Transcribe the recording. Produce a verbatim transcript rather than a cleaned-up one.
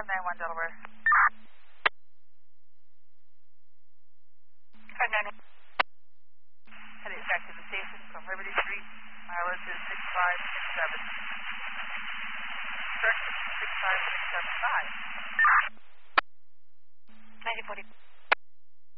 nine one Delaware. five nine one. Heading back to the station from Liberty Street. Mileage is six five six seven. Correction, six five six seven five. ninety forty.